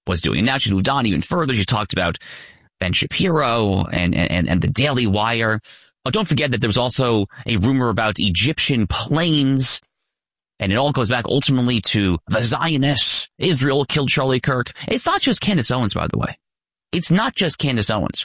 was doing. And now she's moved on even further. She's talked about Ben Shapiro and the Daily Wire. Oh, don't forget that there was also a rumor about Egyptian planes. And it all goes back ultimately to the Zionists. Israel killed Charlie Kirk. It's not just Candace Owens, by the way. It's not just Candace Owens.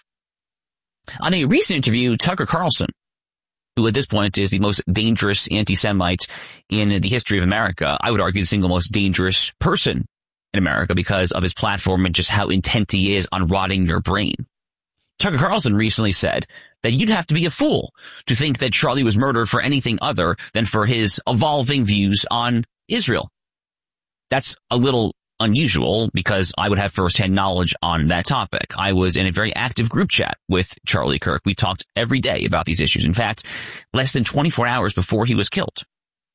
On a recent interview, Tucker Carlson, who at this point is the most dangerous anti-Semite in the history of America, I would argue the single most dangerous person in America because of his platform and just how intent he is on rotting your brain. Tucker Carlson recently said that you'd have to be a fool to think that Charlie was murdered for anything other than for his evolving views on Israel. That's a little unusual because I would have firsthand knowledge on that topic. I was in a very active group chat with Charlie Kirk. We talked every day about these issues. In fact, less than 24 hours before he was killed,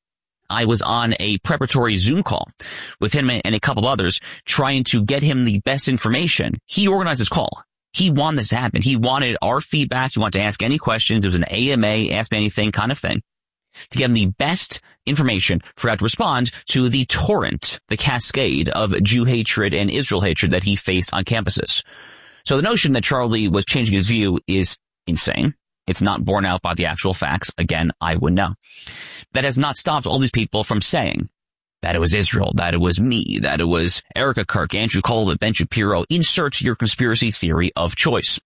I was on a preparatory Zoom call with him and a couple others trying to get him the best information. He organized this call. He wanted this to happen. He wanted our feedback. He wanted to ask any questions. It was an AMA, ask me anything kind of thing, to give him the best information for how to respond to the torrent, the cascade of Jew hatred and Israel hatred that he faced on campuses. So the notion that Charlie was changing his view is insane. It's not borne out by the actual facts. Again, I would know. That has not stopped all these people from saying that it was Israel, that it was me, that it was Erica Kirk, Andrew Cole, Ben Shapiro. Insert your conspiracy theory of choice.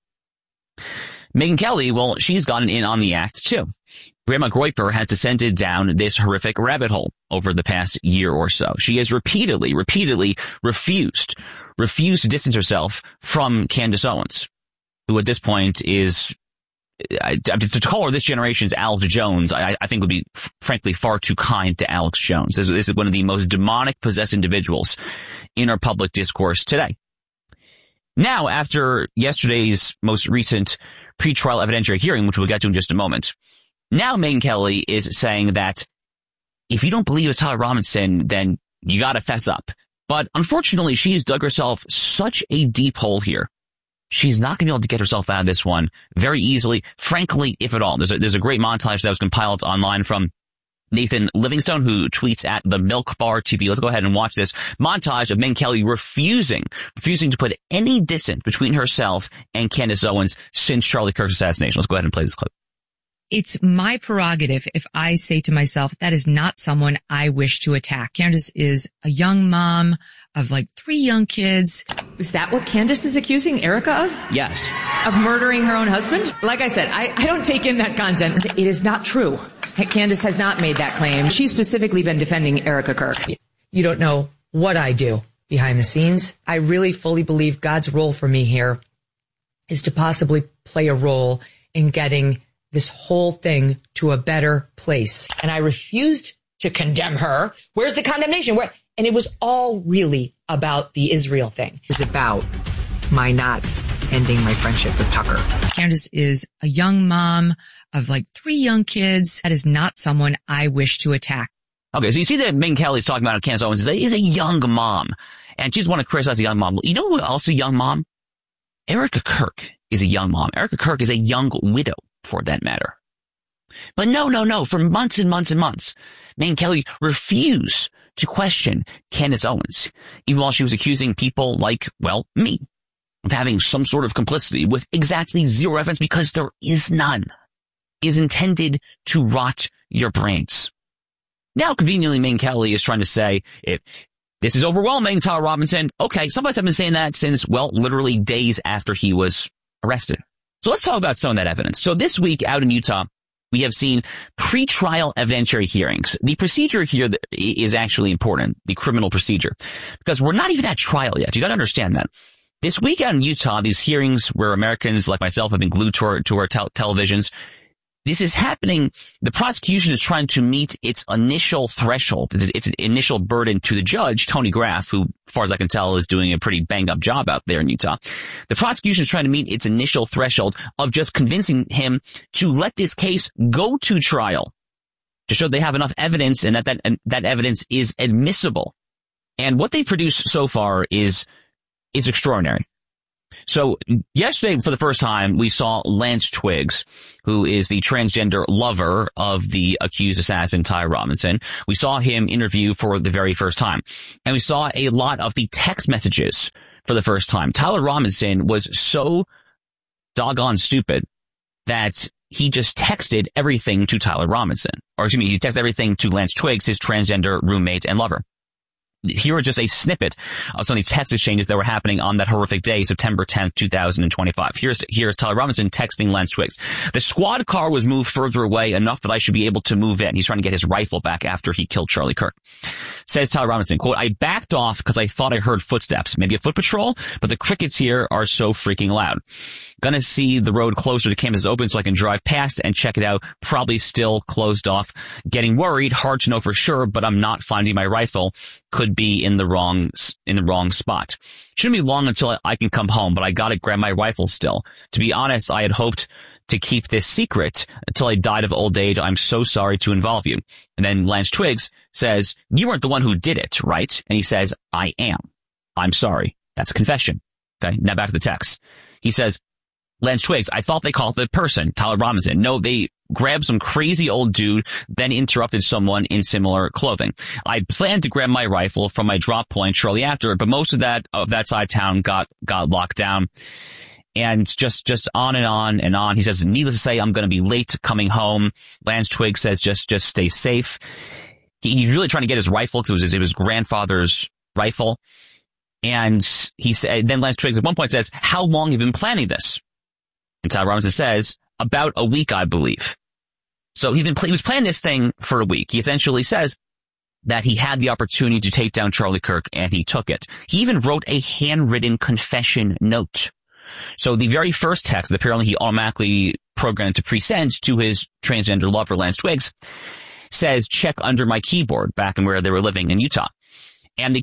Megyn Kelly, well, she's gotten in on the act too. Grandma Groyper has descended down this horrific rabbit hole over the past year or so. She has repeatedly refused to distance herself from Candace Owens, who at this point is, to call her this generation's Alex Jones, I think would be frankly far too kind to Alex Jones. This is one of the most demonic possessed individuals in our public discourse today. Now, after yesterday's most recent pretrial evidentiary hearing, which we'll get to in just a moment, now Megyn Kelly is saying that if you don't believe it's Tyler Robinson, then you gotta fess up. But unfortunately, she has dug herself such a deep hole here. She's not going to be able to get herself out of this one very easily, frankly, if at all. There's a great montage that was compiled online from Nathan Livingstone, who tweets at the Milk Bar TV. Let's go ahead and watch this montage of Megyn Kelly refusing to put any distance between herself and Candace Owens since Charlie Kirk's assassination. Let's go ahead and play this clip. It's my prerogative if I say to myself, that is not someone I wish to attack. Candace is a young mom of like 3 young kids. Is that what Candace is accusing Erica of? Yes. Of murdering her own husband? Like I said, I don't take in that content. It is not true. Candace has not made that claim. She's specifically been defending Erica Kirk. You don't know what I do behind the scenes. I really fully believe God's role for me here is to possibly play a role in getting this whole thing to a better place. And I refused to condemn her. Where's the condemnation? And it was all really about the Israel thing. It's about my not ending my friendship with Tucker. Candace is a young mom of like 3 young kids. That is not someone I wish to attack. Okay, so you see that Megyn Kelly's talking about Candace Owens is a young mom. And she just want to criticize a young mom. You know who else is a young mom? Erica Kirk is a young mom. Erica Kirk is a young widow, for that matter. But no. For months and months and months, Megyn Kelly refused to question Candace Owens, even while she was accusing people like, well, me, of having some sort of complicity with exactly zero evidence, because there is none, is intended to rot your brains. Now, conveniently, Megyn Kelly is trying to say, if this is overwhelming, Tyler Robinson. Okay, some of us have been saying that since, well, literally days after he was arrested. So let's talk about some of that evidence. So this week out in Utah, we have seen pre-trial evidentiary hearings. The procedure here is actually important, the criminal procedure, because we're not even at trial yet. You got to understand that. This week out in Utah, these hearings where Americans like myself have been glued to our televisions, this is happening. The prosecution is trying to meet its initial threshold, its initial burden to the judge, Tony Graff, who, as far as I can tell, is doing a pretty bang-up job out there in Utah. The prosecution is trying to meet its initial threshold of just convincing him to let this case go to trial, to show they have enough evidence and that evidence is admissible. And what they've produced so far is extraordinary. So yesterday, for the first time, we saw Lance Twiggs, who is the transgender lover of the accused assassin, Tyler Robinson. We saw him interview for the very first time. And we saw a lot of the text messages for the first time. Tyler Robinson was so doggone stupid that he just texted everything to Tyler Robinson. Or excuse me, he texted everything to Lance Twiggs, his transgender roommate and lover. Here are just a snippet of some of these text exchanges that were happening on that horrific day, September 10th, 2025. Here's Tyler Robinson texting Lance Twiggs. The squad car was moved further away enough that I should be able to move in. He's trying to get his rifle back after he killed Charlie Kirk. Says Tyler Robinson, quote, I backed off because I thought I heard footsteps, maybe a foot patrol, but the crickets here are so freaking loud. Gonna see the road closer to campus open so I can drive past and check it out. Probably still closed off. Getting worried, hard to know for sure, but I'm not finding my rifle. Could be in the wrong spot. Shouldn't be long until I can come home, but I gotta grab my rifle still. To be honest, I had hoped to keep this secret until I died of old age. I'm so sorry to involve you. And then Lance Twiggs says, you weren't the one who did it, right? And he says, I am. I'm sorry. That's a confession. Okay. Now back to the text. He says, Lance Twiggs, I thought they called the person, Tyler Robinson. No, they grabbed some crazy old dude, then interrupted someone in similar clothing. I planned to grab my rifle from my drop point shortly after, but most of that side of town got locked down. And just on and on and on. He says, needless to say, I'm going to be late coming home. Lance Twiggs says, just stay safe. He's really trying to get his rifle because it was his grandfather's rifle. And he said, then Lance Twiggs at one point says, how long have you been planning this? And Tyler Robinson says, about a week, I believe. So he was planning this thing for a week. He essentially says that he had the opportunity to take down Charlie Kirk and he took it. He even wrote a handwritten confession note. So the very first text that apparently he automatically programmed to presend to his transgender lover, Lance Twiggs, says, check under my keyboard, back in where they were living in Utah. And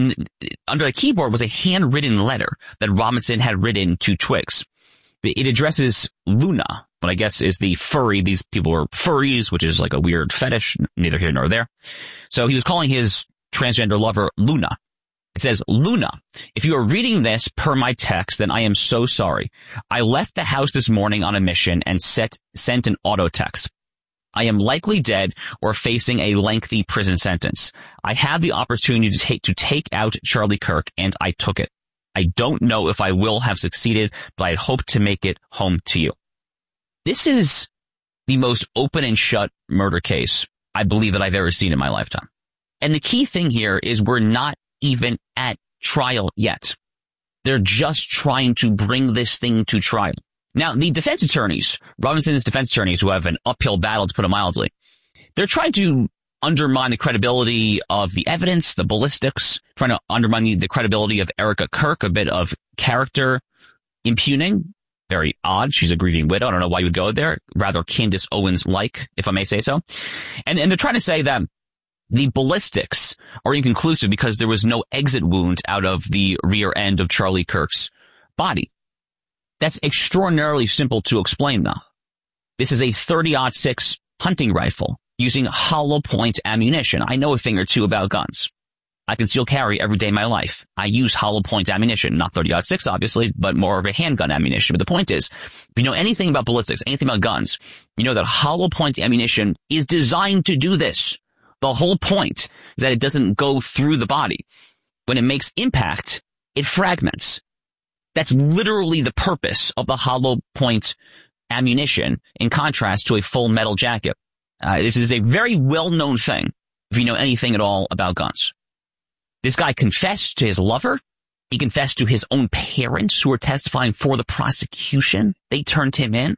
under the keyboard was a handwritten letter that Robinson had written to Twiggs. It addresses Luna, what I guess is the furry. These people were furries, which is like a weird fetish, neither here nor there. So he was calling his transgender lover Luna. It says, Luna, if you are reading this per my text, then I am so sorry. I left the house this morning on a mission and sent an auto text. I am likely dead or facing a lengthy prison sentence. I had the opportunity to take out Charlie Kirk and I took it. I don't know if I will have succeeded, but I hope to make it home to you. This is the most open and shut murder case I believe that I've ever seen in my lifetime. And the key thing here is we're not even at trial yet. They're just trying to bring this thing to trial. Now, the defense attorneys, Robinson's defense attorneys, who have an uphill battle, to put it mildly, they're trying to undermine the credibility of the evidence, the ballistics, trying to undermine the credibility of Erica Kirk, a bit of character impugning. Very odd. She's a grieving widow. I don't know why you would go there. Rather Candace Owens-like, if I may say so. And they're trying to say that the ballistics are inconclusive because there was no exit wound out of the rear end of Charlie Kirk's body. That's extraordinarily simple to explain, though. This is a .30-06 hunting rifle using hollow point ammunition. I know a thing or two about guns. I conceal carry every day of my life. I use hollow point ammunition, not .30-06, obviously, but more of a handgun ammunition. But the point is, if you know anything about ballistics, anything about guns, you know that hollow point ammunition is designed to do this. The whole point is that it doesn't go through the body. When it makes impact, it fragments. That's literally the purpose of the hollow point ammunition, in contrast to a full metal jacket. This is a very well-known thing if you know anything at all about guns. This guy confessed to his lover. He confessed to his own parents who were testifying for the prosecution. They turned him in.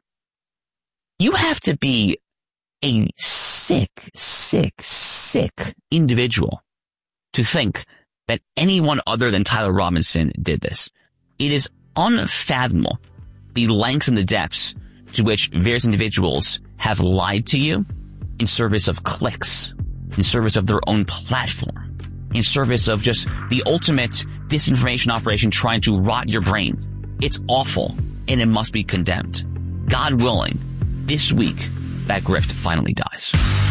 You have to be a sick individual to think that anyone other than Tyler Robinson did this. It is unfathomable the lengths and the depths to which various individuals have lied to you in service of clicks, in service of their own platform, in service of just the ultimate disinformation operation trying to rot your brain. It's awful, and it must be condemned. God willing, this week, that grift finally dies.